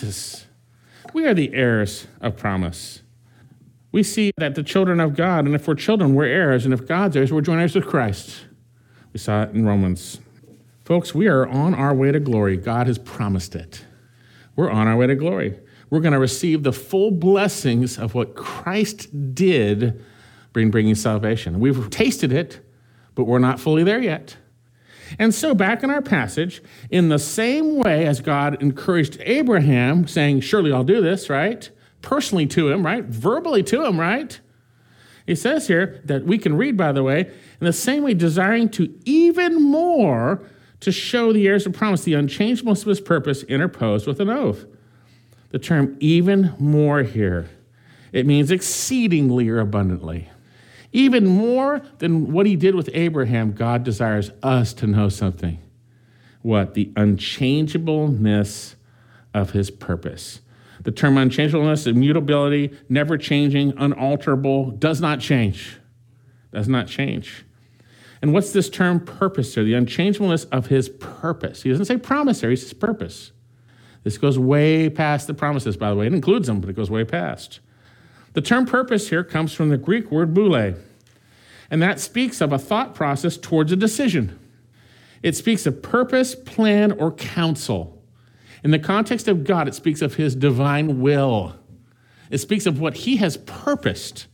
Jesus. We are the heirs of promise. We see that the children of God, and if we're children, we're heirs, and if God's heirs, we're joint heirs with Christ. We saw it in Romans. Folks, we are on our way to glory. God has promised it. We're on our way to glory. We're going to receive the full blessings of what Christ did bringing salvation. We've tasted it, but we're not fully there yet. And so back in our passage, in the same way as God encouraged Abraham, saying, surely I'll do this, right? Personally to him, right? Verbally to him, right? He says here that we can read, by the way, in the same way, desiring to even more to show the heirs of promise, the unchangeableness of his purpose interposed with an oath. The term even more here, it means exceedingly or abundantly. Even more than what he did with Abraham, God desires us to know something. What? The unchangeableness of his purpose. The term unchangeableness, immutability, never changing, unalterable, does not change. Does not change. And what's this term purpose here? The unchangeableness of his purpose. He doesn't say promise here, he says purpose. This goes way past the promises, by the way. It includes them, but it goes way past. The term purpose here comes from the Greek word boule, and that speaks of a thought process towards a decision. It speaks of purpose, plan, or counsel. In the context of God, it speaks of his divine will. It speaks of what he has purposed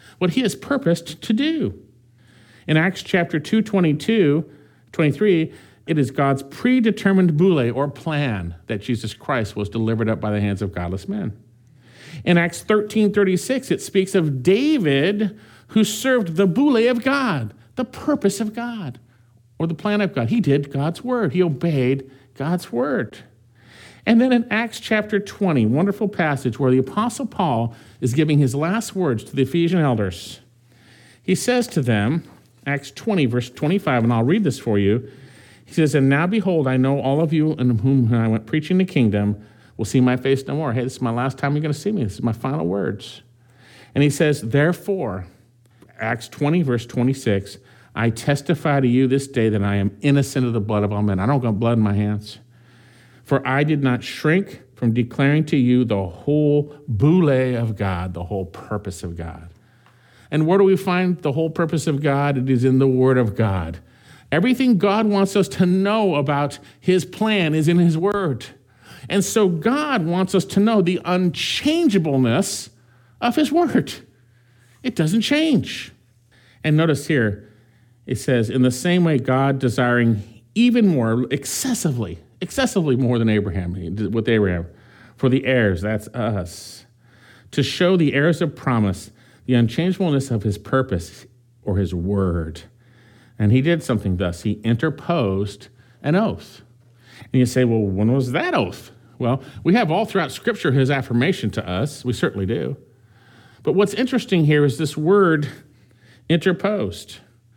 to do. In Acts chapter 2, 23, it is God's predetermined boule or plan that Jesus Christ was delivered up by the hands of godless men. In Acts 13:36, it speaks of David who served the boule of God, the purpose of God, or the plan of God. He did God's word. He obeyed God's word. And then in Acts chapter 20, wonderful passage where the Apostle Paul is giving his last words to the Ephesian elders. He says to them, Acts 20, verse 25, and I'll read this for you. He says, and now behold, I know all of you in whom I went preaching the kingdom will see my face no more. Hey, this is my last time you're going to see me. This is my final words. And he says, therefore, Acts 20, verse 26, I testify to you this day that I am innocent of the blood of all men. I don't got blood in my hands. For I did not shrink from declaring to you the whole boule of God, the whole purpose of God. And where do we find the whole purpose of God? It is in the Word of God. Everything God wants us to know about his plan is in his Word. And so God wants us to know the unchangeableness of his Word. It doesn't change. And notice here, it says, in the same way, God desiring even more, excessively more than Abraham, with Abraham, for the heirs, that's us, to show the heirs of promise the unchangeableness of his purpose or his word. And he did something thus. He interposed an oath. And you say, well, when was that oath? Well, we have all throughout Scripture his affirmation to us. We certainly do. But what's interesting here is this word interposed.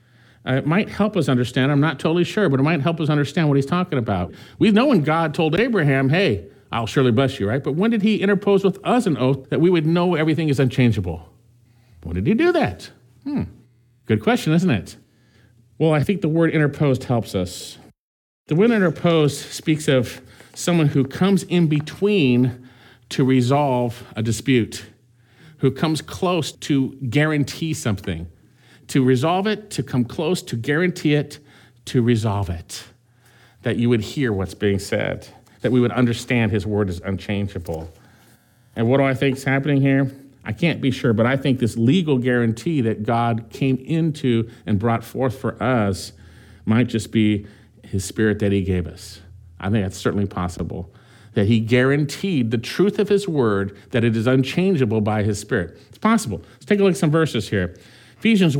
It might help us understand. I'm not totally sure, but it might help us understand what he's talking about. We know when God told Abraham, hey, I'll surely bless you, right? But when did he interpose with us an oath that we would know everything is unchangeable? When did he do that? Good question, isn't it? Well, I think the word interposed helps us. The word interposed speaks of someone who comes in between to resolve a dispute, who comes close to guarantee something, to resolve it, to come close, to guarantee it, to resolve it, that you would hear what's being said, that we would understand his word is unchangeable. And what do I think is happening here? I can't be sure, but I think this legal guarantee that God came into and brought forth for us might just be his Spirit that he gave us. I think that's certainly possible, that he guaranteed the truth of his word, that it is unchangeable by his Spirit. It's possible. Let's take a look at some verses here. Ephesians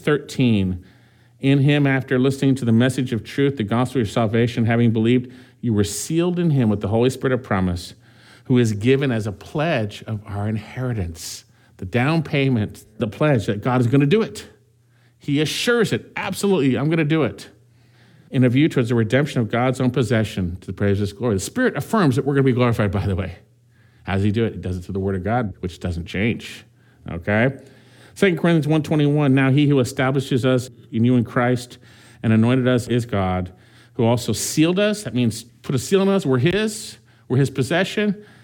1:13, in him, after listening to the message of truth, the gospel of salvation, having believed, you were sealed in him with the Holy Spirit of promise, who is given as a pledge of our inheritance, the down payment, the pledge that God is going to do it. He assures it, absolutely, I'm going to do it. In a view towards the redemption of God's own possession to the praise of his glory. The Spirit affirms that we're going to be glorified, by the way. How does he do it? He does it through the word of God, which doesn't change, okay? 2 Corinthians 1:21, now he who establishes us in you in Christ and anointed us is God, who also sealed us. That means put a seal on us. We're his possession.